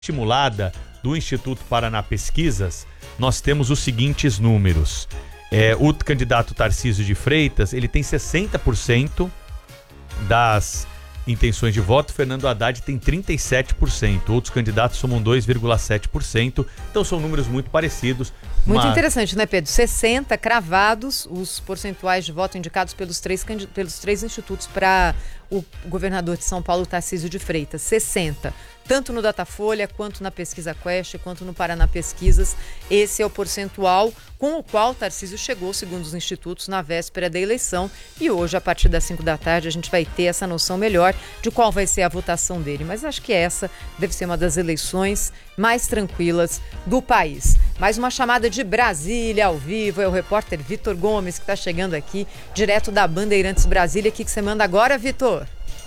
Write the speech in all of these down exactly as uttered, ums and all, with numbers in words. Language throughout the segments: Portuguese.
estimulada do Instituto Paraná Pesquisas, nós temos os seguintes números. É, o candidato Tarcísio de Freitas, ele tem sessenta por cento das intenções de voto, Fernando Haddad tem trinta e sete por cento, outros candidatos somam dois vírgula sete por cento, então são números muito parecidos. Muito mas... interessante, né, Pedro? sessenta cravados os percentuais de voto indicados pelos três, pelos três institutos para o governador de São Paulo, Tarcísio de Freitas. sessenta. Tanto no Datafolha, quanto na Pesquisa Quest, quanto no Paraná Pesquisas. Esse é o percentual com o qual Tarcísio chegou, segundo os institutos, na véspera da eleição. E hoje, a partir das cinco da tarde, a gente vai ter essa noção melhor de qual vai ser a votação dele. Mas acho que essa deve ser uma das eleições mais tranquilas do país. Mais uma chamada de Brasília ao vivo. É o repórter Vitor Gomes que está chegando aqui, direto da Bandeirantes Brasília. O que que você manda agora, Vitor?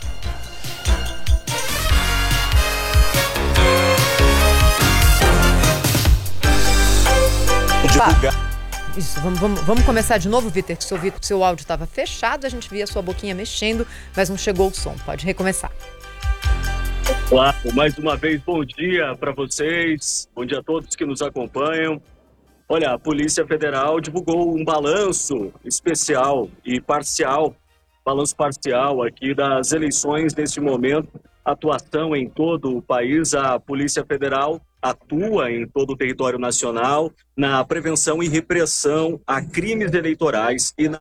Divulgar. Isso, vamos, vamos, vamos começar de novo, Vitor, que seu, seu áudio estava fechado, a gente via sua boquinha mexendo, mas não chegou o som. Pode recomeçar. Claro, mais uma vez, bom dia para vocês, bom dia a todos que nos acompanham. Olha, a Polícia Federal divulgou um balanço especial e parcial, balanço parcial aqui das eleições neste momento, atuação em todo o país. A Polícia Federal atua em todo o território nacional na prevenção e repressão a crimes eleitorais e na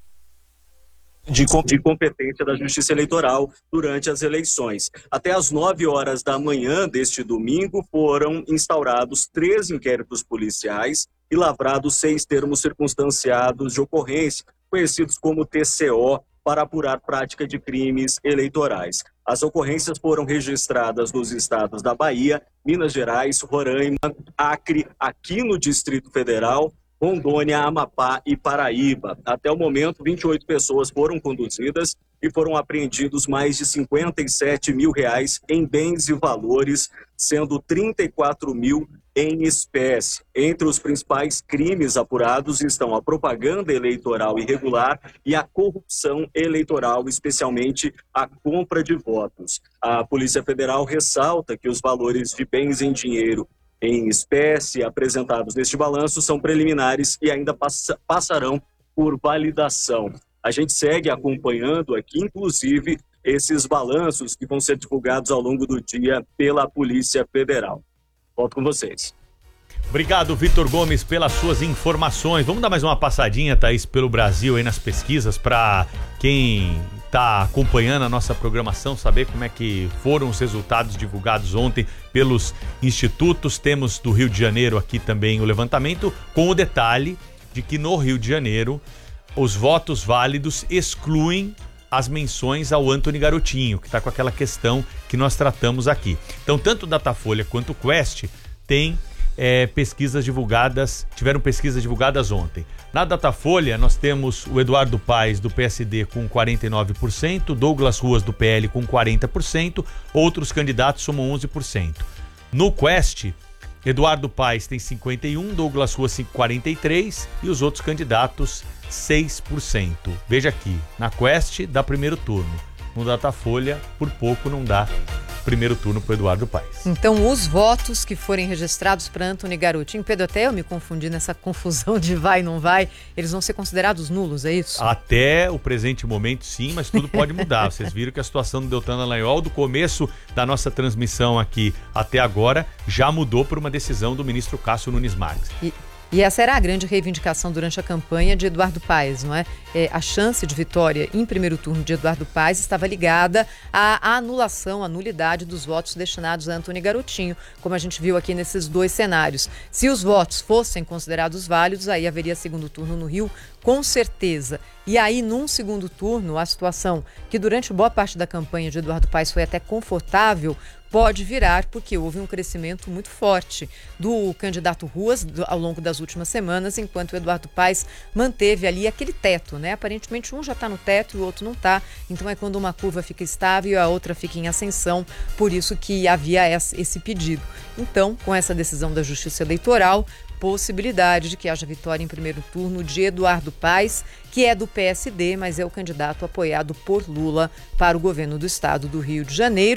de competência da Justiça Eleitoral durante as eleições. Até às nove horas da manhã deste domingo foram instaurados três inquéritos policiais e lavrados seis termos circunstanciados de ocorrência, conhecidos como T C O, para apurar prática de crimes eleitorais. As ocorrências foram registradas nos estados da Bahia, Minas Gerais, Roraima, Acre, aqui no Distrito Federal, Rondônia, Amapá e Paraíba. Até o momento, vinte e oito pessoas foram conduzidas e foram apreendidos mais de cinquenta e sete mil reais em bens e valores, sendo trinta e quatro mil em espécie. Entre os principais crimes apurados estão a propaganda eleitoral irregular e a corrupção eleitoral, especialmente a compra de votos. A Polícia Federal ressalta que os valores de bens em dinheiro em espécie apresentados neste balanço são preliminares e ainda passa, passarão por validação. A gente segue acompanhando aqui, inclusive, esses balanços que vão ser divulgados ao longo do dia pela Polícia Federal. Volto com vocês. Obrigado, Vitor Gomes, pelas suas informações. Vamos dar mais uma passadinha, Thaís, pelo Brasil aí nas pesquisas, para quem está acompanhando a nossa programação saber como é que foram os resultados divulgados ontem pelos institutos. Temos do Rio de Janeiro aqui também o levantamento, com o detalhe de que no Rio de Janeiro os votos válidos excluem as menções ao Antony Garotinho, que está com aquela questão que nós tratamos aqui. Então, tanto o Datafolha quanto o Quest tem é, pesquisas divulgadas, tiveram pesquisas divulgadas ontem. Na Datafolha, nós temos o Eduardo Paes, do P S D, com quarenta e nove por cento, Douglas Ruas, do P L, com quarenta por cento, outros candidatos somam onze por cento. No Quest, Eduardo Paes tem cinquenta e um por cento, Douglas Ruas quarenta e três por cento e os outros candidatos seis por cento. Veja aqui, na Quest dá primeiro turno, no Datafolha por pouco não dá primeiro turno para o Eduardo Paes. Então, os votos que forem registrados para Antony Garotinho, Pedro, até eu me confundi nessa confusão de vai e não vai, eles vão ser considerados nulos, é isso? Até o presente momento, sim, mas tudo pode mudar. Vocês viram que a situação do Deltan Dallagnol, do começo da nossa transmissão aqui até agora, já mudou por uma decisão do ministro Cássio Nunes Marques. E... E essa era a grande reivindicação durante a campanha de Eduardo Paes, não é? É, a chance de vitória em primeiro turno de Eduardo Paes estava ligada à anulação, à nulidade dos votos destinados a Antony Garotinho, como a gente viu aqui nesses dois cenários. Se os votos fossem considerados válidos, aí haveria segundo turno no Rio, com certeza. E aí, num segundo turno, a situação que durante boa parte da campanha de Eduardo Paes foi até confortável, pode virar, porque houve um crescimento muito forte do candidato Ruas do, ao longo das últimas semanas, enquanto o Eduardo Paes manteve ali aquele teto, né? Aparentemente um já está no teto e o outro não está, então é quando uma curva fica estável e a outra fica em ascensão, por isso que havia esse pedido. Então, com essa decisão da Justiça Eleitoral, possibilidade de que haja vitória em primeiro turno de Eduardo Paes, que é do P S D, mas é o candidato apoiado por Lula para o governo do estado do Rio de Janeiro.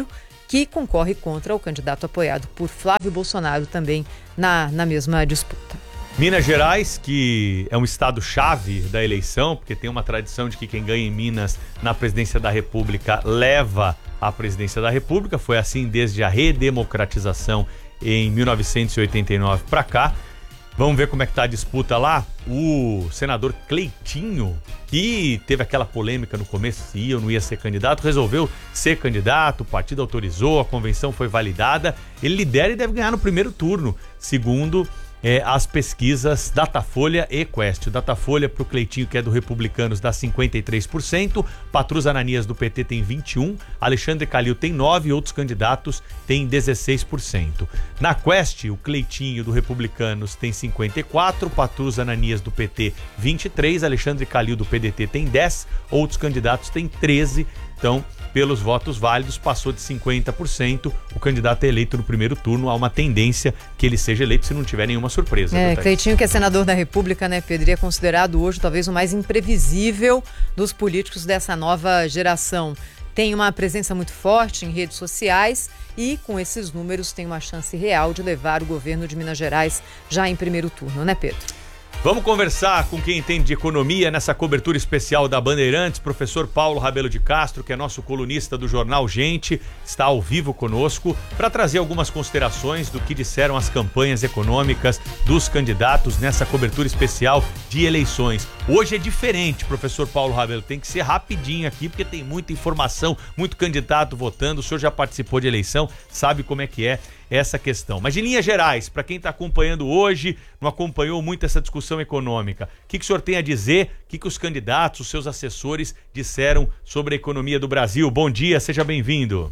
que concorre contra o candidato apoiado por Flávio Bolsonaro também na, na mesma disputa. Minas Gerais, que é um estado-chave da eleição, porque tem uma tradição de que quem ganha em Minas na presidência da República leva à presidência da República. Foi assim desde a redemocratização em mil novecentos e oitenta e nove para cá. Vamos ver como é que tá a disputa lá. O senador Cleitinho, que teve aquela polêmica no começo se ia ou não ia ser candidato, resolveu ser candidato, o partido autorizou, a convenção foi validada. Ele lidera e deve ganhar no primeiro turno, segundo É, as pesquisas Datafolha e Quest. O Datafolha para o Cleitinho, que é do Republicanos, dá cinquenta e três por cento, Patrus Ananias do P T tem vinte e um por cento, Alexandre Calil tem nove por cento e outros candidatos têm dezesseis por cento. Na Quest, o Cleitinho do Republicanos tem cinquenta e quatro por cento, Patrus Ananias do P T vinte e três por cento, Alexandre Calil do P D T tem dez por cento, outros candidatos têm treze por cento. Então, pelos votos válidos, passou de cinquenta por cento. O candidato é eleito no primeiro turno. Há uma tendência que ele seja eleito se não tiver nenhuma surpresa. É, Cleitinho, que é senador da República, né, Pedro? E é considerado hoje talvez o mais imprevisível dos políticos dessa nova geração. Tem uma presença muito forte em redes sociais e, com esses números, tem uma chance real de levar o governo de Minas Gerais já em primeiro turno, né, Pedro? Vamos conversar com quem entende de economia nessa cobertura especial da Bandeirantes, professor Paulo Rabelo de Castro, que é nosso colunista do jornal Gente, está ao vivo conosco para trazer algumas considerações do que disseram as campanhas econômicas dos candidatos nessa cobertura especial de eleições. Hoje é diferente, professor Paulo Rabelo, tem que ser rapidinho aqui porque tem muita informação, muito candidato votando. O senhor já participou de eleição, sabe como é que é essa questão. Mas, em linhas gerais, para quem está acompanhando hoje, não acompanhou muito essa discussão econômica, o que, que o senhor tem a dizer? O que, que os candidatos, os seus assessores disseram sobre a economia do Brasil? Bom dia, seja bem-vindo.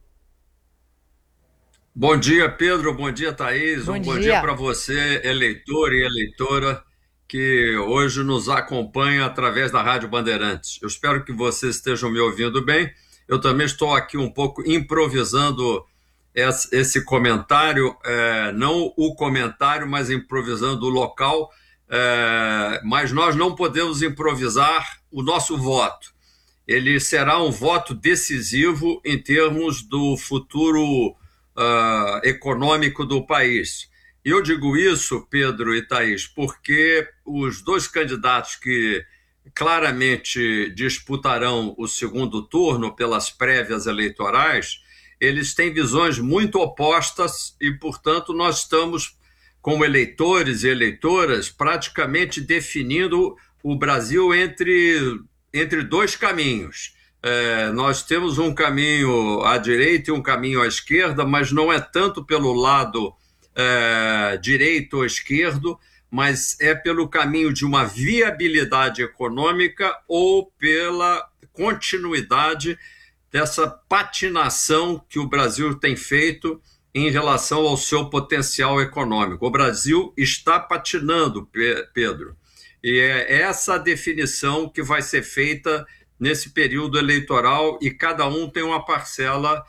Bom dia, Pedro. Bom dia, Thaís. Bom um dia. bom dia para você, eleitor e eleitora, que hoje nos acompanha através da Rádio Bandeirantes. Eu espero que vocês estejam me ouvindo bem. Eu também estou aqui um pouco improvisando esse comentário, é, não o comentário, mas improvisando o local, é, mas nós não podemos improvisar o nosso voto. Ele será um voto decisivo em termos do futuro uh, econômico do país. E eu digo isso, Pedro e Thaís, porque os dois candidatos que claramente disputarão o segundo turno pelas prévias eleitorais, eles têm visões muito opostas e, portanto, nós estamos, como eleitores e eleitoras, praticamente definindo o Brasil entre, entre dois caminhos. É, nós temos um caminho à direita e um caminho à esquerda, mas não é tanto pelo lado é, direito ou esquerdo, mas é pelo caminho de uma viabilidade econômica ou pela continuidade dessa patinação que o Brasil tem feito em relação ao seu potencial econômico. O Brasil está patinando, Pedro, e é essa a definição que vai ser feita nesse período eleitoral e cada um tem uma parcela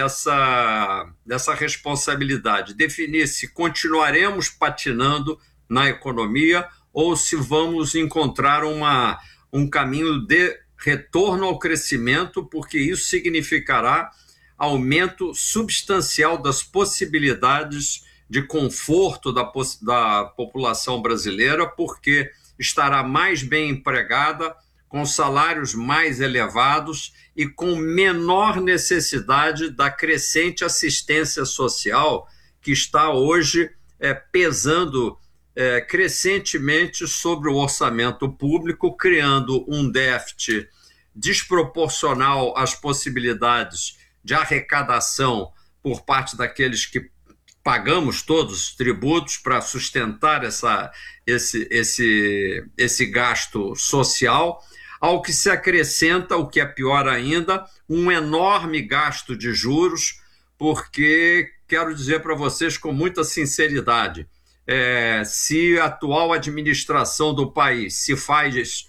dessa, dessa responsabilidade. Definir se continuaremos patinando na economia ou se vamos encontrar uma, um caminho de retorno ao crescimento, porque isso significará aumento substancial das possibilidades de conforto da, da população brasileira, porque estará mais bem empregada, com salários mais elevados e com menor necessidade da crescente assistência social que está hoje é, pesando É, crescentemente sobre o orçamento público, criando um déficit desproporcional às possibilidades de arrecadação por parte daqueles que pagamos todos os tributos para sustentar essa, esse, esse, esse gasto social, ao que se acrescenta, o que é pior ainda, um enorme gasto de juros, porque, quero dizer para vocês com muita sinceridade, É, se a atual administração do país se faz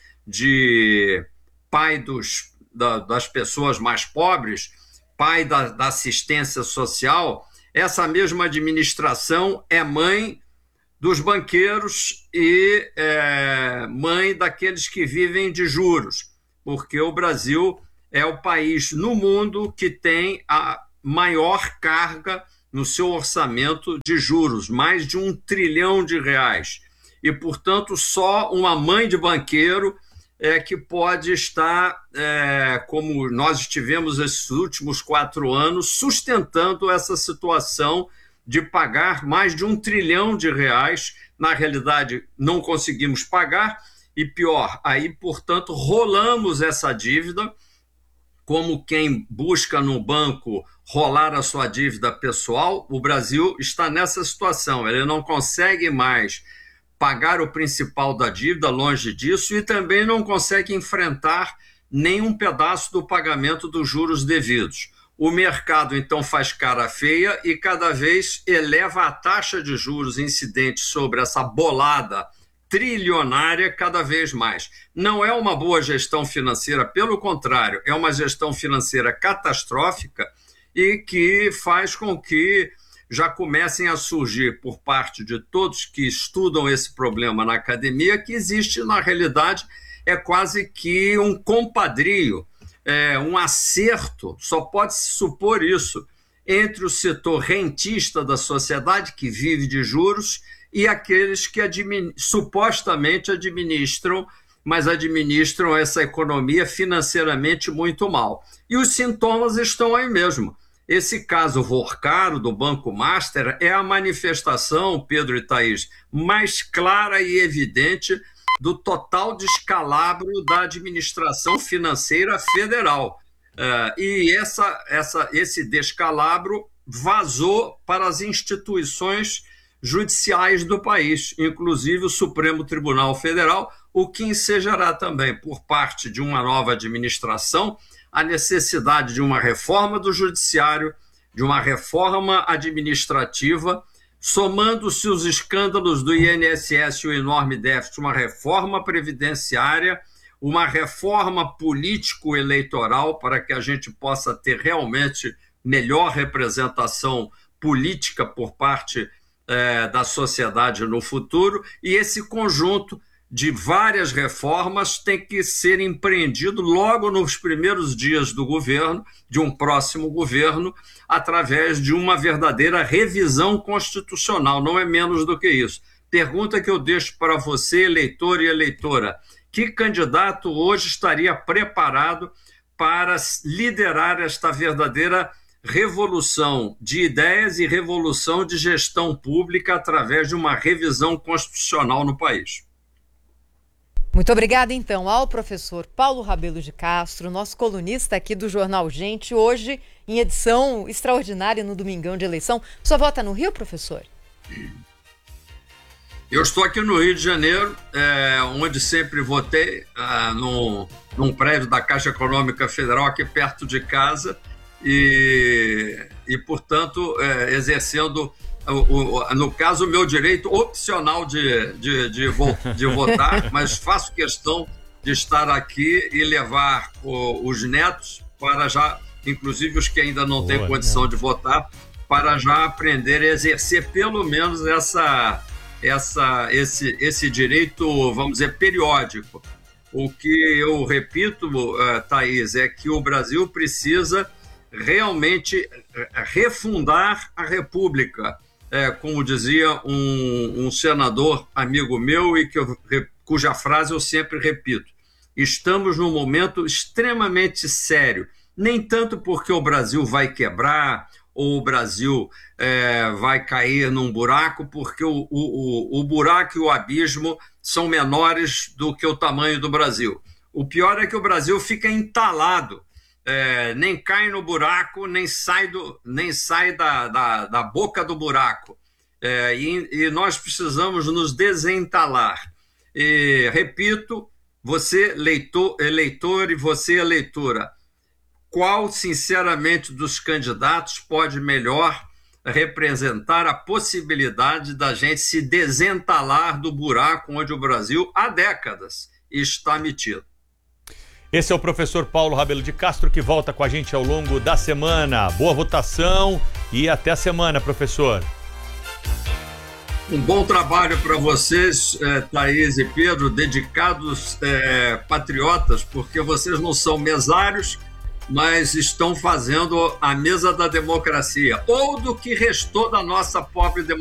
de pai dos, da, das pessoas mais pobres, pai da, da assistência social, essa mesma administração é mãe dos banqueiros e é, mãe daqueles que vivem de juros, porque o Brasil é o país no mundo que tem a maior carga no seu orçamento de juros, mais de um trilhão de reais. E, portanto, só uma mãe de banqueiro é que pode estar, é, como nós estivemos esses últimos quatro anos, sustentando essa situação de pagar mais de um trilhão de reais. Na realidade, não conseguimos pagar e, pior, aí, portanto, rolamos essa dívida, como quem busca no banco rolar a sua dívida pessoal. O Brasil está nessa situação, ele não consegue mais pagar o principal da dívida, longe disso, e também não consegue enfrentar nenhum pedaço do pagamento dos juros devidos. O mercado, então, faz cara feia e cada vez eleva a taxa de juros incidente sobre essa bolada trilionária cada vez mais. Não é uma boa gestão financeira, pelo contrário, é uma gestão financeira catastrófica e que faz com que já comecem a surgir por parte de todos que estudam esse problema na academia, que existe, na realidade, é quase que um compadrio, é, um acerto, só pode-se supor isso, entre o setor rentista da sociedade, que vive de juros, e aqueles que admin, supostamente administram, mas administram essa economia financeiramente muito mal. E os sintomas estão aí mesmo. Esse caso Vorcaro, do Banco Master, é a manifestação, Pedro e Thaís, mais clara e evidente do total descalabro da administração financeira federal. Uh, e essa, essa, esse descalabro vazou para as instituições judiciais do país, inclusive o Supremo Tribunal Federal, o que ensejará também, por parte de uma nova administração, a necessidade de uma reforma do judiciário, de uma reforma administrativa, somando-se os escândalos do I N S S e o enorme déficit, uma reforma previdenciária, uma reforma político-eleitoral para que a gente possa ter realmente melhor representação política por parte eh, da sociedade no futuro, e esse conjunto de várias reformas tem que ser empreendido logo nos primeiros dias do governo, de um próximo governo, através de uma verdadeira revisão constitucional, não é menos do que isso. Pergunta que eu deixo para você, eleitor e eleitora: que candidato hoje estaria preparado para liderar esta verdadeira revolução de ideias e revolução de gestão pública através de uma revisão constitucional no país? Muito obrigada, então, ao professor Paulo Rabelo de Castro, nosso colunista aqui do Jornal Gente, hoje em edição extraordinária no Domingão de Eleição. Só vota no Rio, professor? Eu estou aqui no Rio de Janeiro, é, onde sempre votei, é, num, num prédio da Caixa Econômica Federal, aqui perto de casa, e, e portanto, é, exercendo... O, o, no caso, o meu direito opcional de, de, de, vo, de votar, mas faço questão de estar aqui e levar o, os netos para já, inclusive os que ainda não Boa, têm condição é. de votar, para já aprender a exercer pelo menos essa, essa, esse, esse direito, vamos dizer, periódico. O que eu repito, uh, Thaís, é que o Brasil precisa realmente refundar a República. É, como dizia um, um senador amigo meu, e que eu, cuja frase eu sempre repito: estamos num momento extremamente sério, nem tanto porque o Brasil vai quebrar ou o Brasil é, vai cair num buraco, porque o, o, o buraco e o abismo são menores do que o tamanho do Brasil. O pior é que o Brasil fica entalado. É, nem cai no buraco, nem sai, do, nem sai da, da, da boca do buraco. É, e, e nós precisamos nos desentalar. E, repito, você, leitor, eleitor, e você, eleitora, qual, sinceramente, dos candidatos pode melhor representar a possibilidade da gente se desentalar do buraco onde o Brasil, há décadas, está metido? Esse é o professor Paulo Rabelo de Castro, que volta com a gente ao longo da semana. Boa votação e até a semana, professor. Um bom trabalho para vocês, é, Thaís e Pedro, dedicados é, patriotas, porque vocês não são mesários, mas estão fazendo a mesa da democracia, ou do que restou da nossa pobre democracia.